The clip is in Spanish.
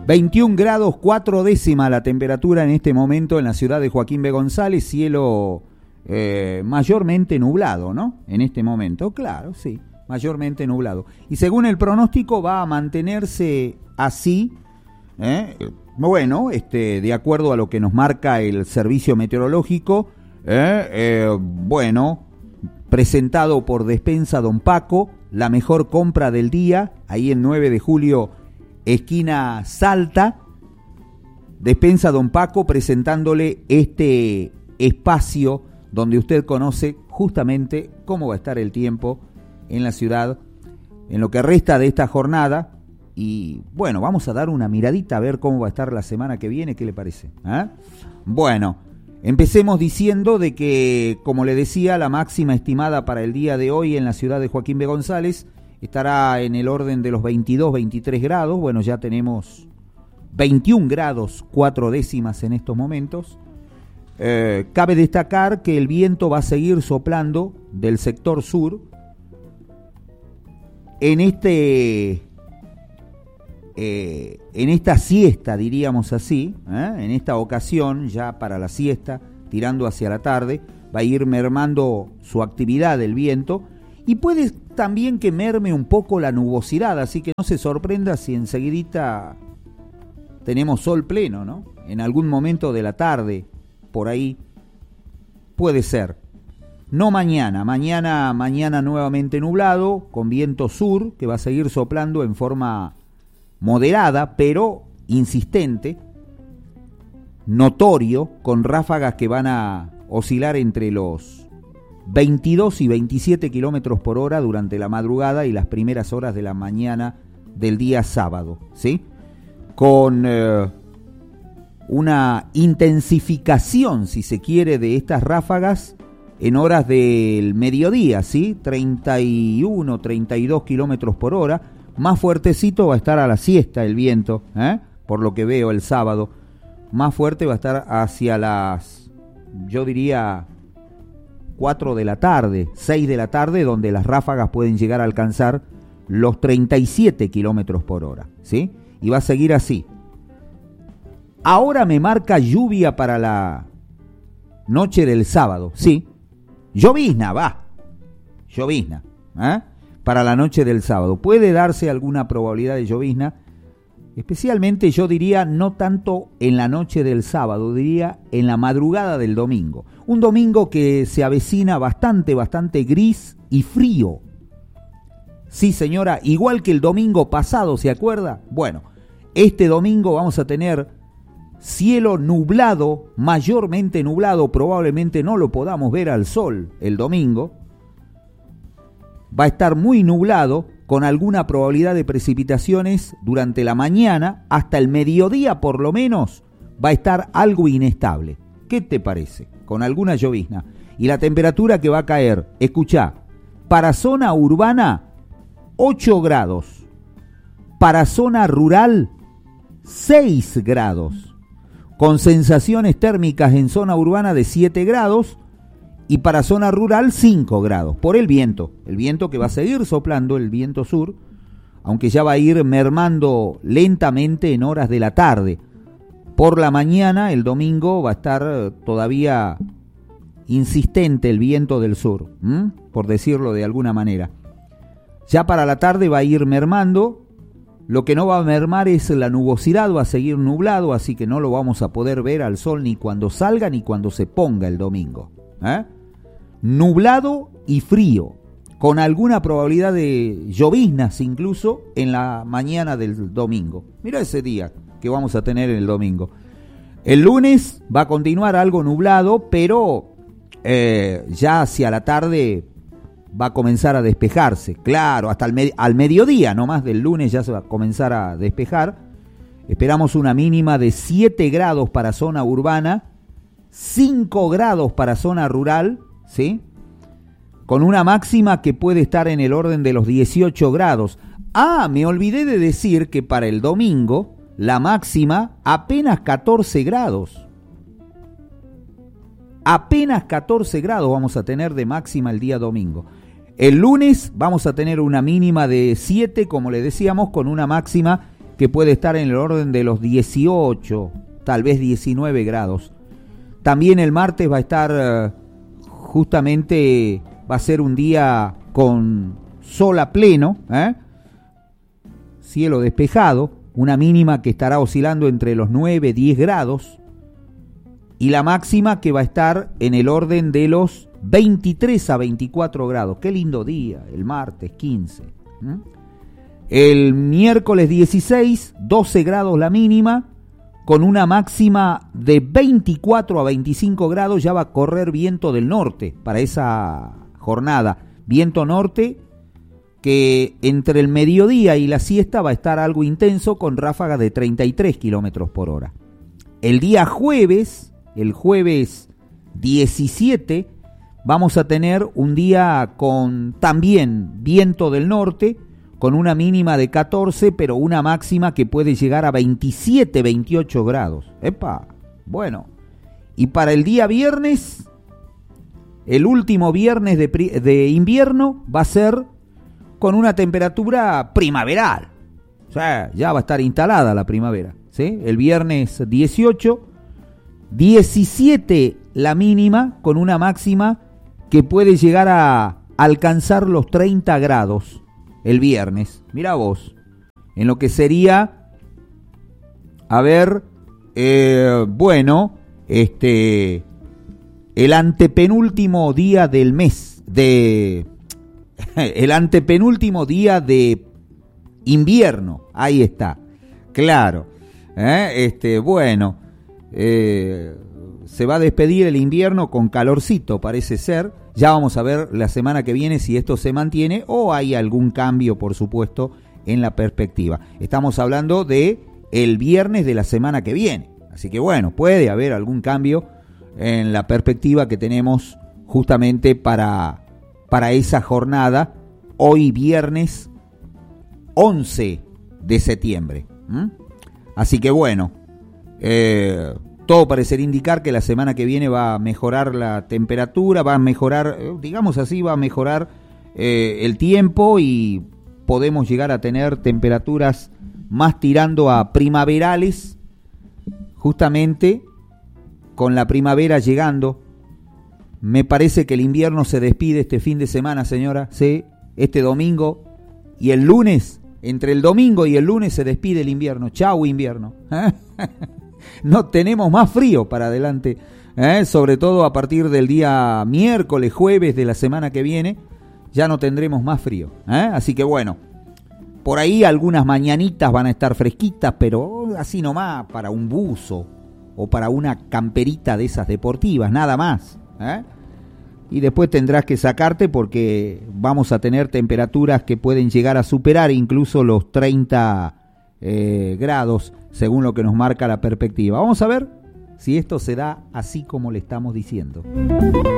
21 grados 4 décimas la temperatura en este momento en la ciudad de Joaquín B. González, cielo mayormente nublado, ¿no? En este momento, claro, sí, mayormente nublado. Y según el pronóstico va a mantenerse así, bueno, de acuerdo a lo que nos marca el servicio meteorológico, bueno, presentado por Despensa Don Paco, la mejor compra del día, ahí en 9 de julio, esquina Salta. Despensa Don Paco presentándole este espacio donde usted conoce justamente cómo va a estar el tiempo en la ciudad en lo que resta de esta jornada. Y bueno, vamos a dar una miradita a ver cómo va a estar la semana que viene, ¿qué le parece? Bueno, empecemos diciendo de que, como le decía, la máxima estimada para el día de hoy en la ciudad de Joaquín B. González estará en el orden de los 22, 23 grados. Bueno, ya tenemos 21 grados 4 décimas en estos momentos. Cabe destacar que el viento va a seguir soplando del sector sur en esta siesta, diríamos así, en esta ocasión, ya para la siesta, tirando hacia la tarde, va a ir mermando su actividad el viento y puede también que merme un poco la nubosidad, así que no se sorprenda si enseguidita tenemos sol pleno, ¿no? En algún momento de la tarde, por ahí, puede ser. No mañana nuevamente nublado, con viento sur, que va a seguir soplando en forma moderada, pero insistente, notorio, con ráfagas que van a oscilar entre los 22 y 27 kilómetros por hora durante la madrugada y las primeras horas de la mañana del día sábado, ¿sí? Con una intensificación, si se quiere, de estas ráfagas en horas del mediodía, ¿sí? 31, 32 kilómetros por hora. Más fuertecito va a estar a la siesta el viento, por lo que veo el sábado. Más fuerte va a estar hacia las, yo diría, 4 de la tarde, 6 de la tarde, donde las ráfagas pueden llegar a alcanzar los 37 kilómetros por hora, ¿sí? Y va a seguir así. Ahora me marca lluvia para la noche del sábado, sí. Llovizna, para la noche del sábado. Puede darse alguna probabilidad de llovizna, especialmente yo diría no tanto en la noche del sábado, diría en la madrugada del domingo. Un domingo que se avecina bastante gris y frío. Sí, señora, igual que el domingo pasado, ¿se acuerda? Bueno, este domingo vamos a tener cielo nublado, mayormente nublado, probablemente no lo podamos ver al sol el domingo. Va a estar muy nublado, con alguna probabilidad de precipitaciones durante la mañana, hasta el mediodía por lo menos, va a estar algo inestable. ¿Qué te parece? Con alguna llovizna. Y la temperatura que va a caer, escuchá, para zona urbana, 8 grados. Para zona rural, 6 grados. Con sensaciones térmicas en zona urbana de 7 grados y para zona rural 5 grados, por el viento que va a seguir soplando, el viento sur, aunque ya va a ir mermando lentamente en horas de la tarde. Por la mañana, el domingo, va a estar todavía insistente el viento del sur, por decirlo de alguna manera. Ya para la tarde va a ir mermando. Lo que no va a mermar es la nubosidad, va a seguir nublado, así que no lo vamos a poder ver al sol ni cuando salga ni cuando se ponga el domingo. Nublado y frío, con alguna probabilidad de lloviznas incluso en la mañana del domingo. Mira ese día que vamos a tener el domingo. El lunes va a continuar algo nublado, pero ya hacia la tarde va a comenzar a despejarse. Claro, hasta al mediodía nomás del lunes ya se va a comenzar a despejar. Esperamos una mínima de 7 grados para zona urbana, 5 grados para zona rural, ¿sí? Con una máxima que puede estar en el orden de los 18 grados. Me olvidé de decir que para el domingo la máxima apenas 14 grados. Apenas 14 grados vamos a tener de máxima el día domingo. El lunes vamos a tener una mínima de 7, como le decíamos, con una máxima que puede estar en el orden de los 18, tal vez 19 grados. También el martes va a estar justamente, va a ser un día con sol a pleno, cielo despejado, una mínima que estará oscilando entre los 9 y 10 grados y la máxima que va a estar en el orden de los 23 a 24 grados. Qué lindo día, el martes 15. El miércoles 16, 12 grados la mínima, con una máxima de 24 a 25 grados. Ya va a correr viento del norte para esa jornada. Viento norte que entre el mediodía y la siesta va a estar algo intenso, con ráfagas de 33 kilómetros por hora. El día jueves, el jueves 17, vamos a tener un día con también viento del norte, con una mínima de 14, pero una máxima que puede llegar a 27, 28 grados. ¡Epa! Bueno, y para el día viernes, el último viernes de invierno, va a ser con una temperatura primaveral. O sea, ya va a estar instalada la primavera, ¿sí? El viernes 18, 17 la mínima, con una máxima que puede llegar a alcanzar los 30 grados el viernes. Mira vos, en lo que sería, a ver, el antepenúltimo día del mes, el antepenúltimo día de invierno, ahí está, claro, se va a despedir el invierno con calorcito, parece ser. Ya vamos a ver la semana que viene si esto se mantiene o hay algún cambio, por supuesto, en la perspectiva. Estamos hablando de el viernes de la semana que viene, así que bueno, puede haber algún cambio en la perspectiva que tenemos justamente para esa jornada, hoy viernes 11 de septiembre. Así que bueno, todo parecería indicar que la semana que viene va a mejorar la temperatura, va a mejorar, digamos así, va a mejorar el tiempo y podemos llegar a tener temperaturas más tirando a primaverales, justamente con la primavera llegando. Me parece que el invierno se despide este fin de semana, señora, sí, este domingo y el lunes, entre el domingo y el lunes se despide el invierno. Chau, invierno. No tenemos más frío para adelante, sobre todo a partir del día miércoles, jueves de la semana que viene, ya no tendremos más frío, así que bueno, por ahí algunas mañanitas van a estar fresquitas, pero así nomás para un buzo o para una camperita de esas deportivas, nada más, y después tendrás que sacarte porque vamos a tener temperaturas que pueden llegar a superar incluso los 30 grados, según lo que nos marca la perspectiva. Vamos a ver si esto se da así como le estamos diciendo.